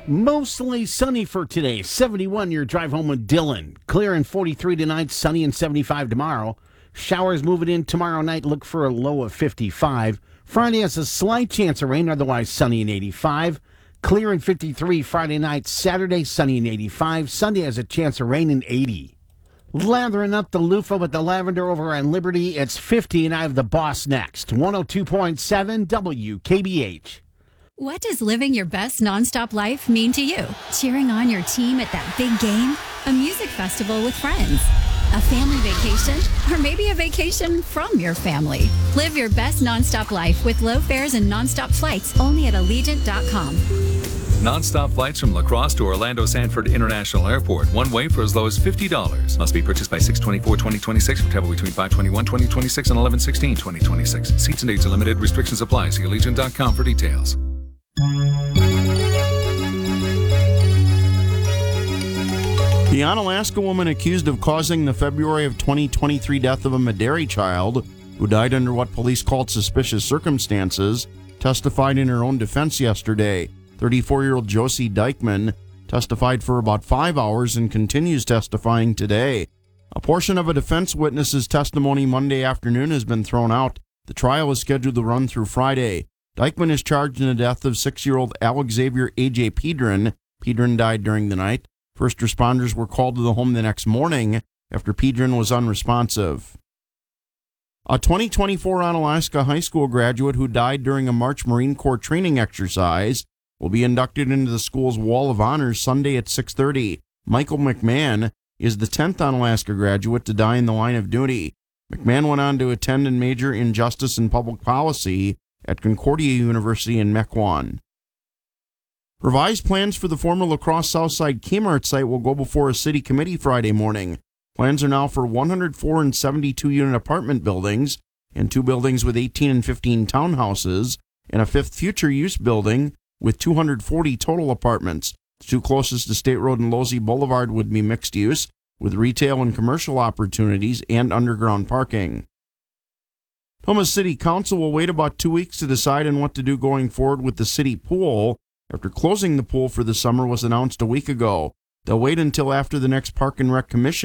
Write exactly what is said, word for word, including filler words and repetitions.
Mostly sunny for today. seventy-one your drive home with Dylan. Clear and forty-three tonight, sunny and seventy-five tomorrow. Showers moving in tomorrow night. Look for a low of fifty-five. Friday has a slight chance of rain, otherwise sunny and eighty-five. Clear and fifty-three Friday night. Saturday, sunny and eighty-five. Sunday has a chance of rain and eighty. Lathering up the loofah with the lavender over on Liberty. It's fifty, and I have the boss next. one oh two point seven W K B H. What does living your best nonstop life mean to you? Cheering on your team at that big game? A music festival with friends? A family vacation? Or maybe a vacation from your family? Live your best nonstop life with low fares and nonstop flights only at Allegiant dot com. Non-stop flights from La Crosse to Orlando Sanford International Airport. One way for as low as fifty dollars. Must be purchased by six twenty-four twenty twenty-six for travel between five twenty-one twenty twenty-six and eleven sixteen twenty twenty-six. Seats and dates are limited. Restrictions apply. See Allegiant dot com for details. The Onalaska woman accused of causing the February of twenty twenty-three death of a Maderi child, who died under what police called suspicious circumstances, testified in her own defense yesterday. thirty-four-year-old Josie Dykeman testified for about five hours and continues testifying today. A portion of a defense witness's testimony Monday afternoon has been thrown out. The trial is scheduled to run through Friday. Dykeman is charged in the death of six-year-old Alex Xavier A J Pedron. Pedron died during the night. First responders were called to the home the next morning after Pedron was unresponsive. A twenty twenty-four Onalaska high school graduate who died during a March Marine Corps training exercise will be inducted into the school's Wall of Honor Sunday at six thirty. Michael McMahon is the tenth Onalaska graduate to die in the line of duty. McMahon went on to attend and major in Justice and Public Policy at Concordia University in Mequon. Revised plans for the former La Crosse Southside Kmart site will go before a city committee Friday morning. Plans are now for one hundred four and seventy-two unit apartment buildings and two buildings with eighteen and fifteen townhouses and a fifth future use building with two hundred forty total apartments. The two closest to State Road and Losey Boulevard would be mixed use with retail and commercial opportunities and underground parking. Thomas City Council will wait about two weeks to decide on what to do going forward with the city pool after closing the pool for the summer was announced a week ago. They'll wait until after the next Park and Rec Commission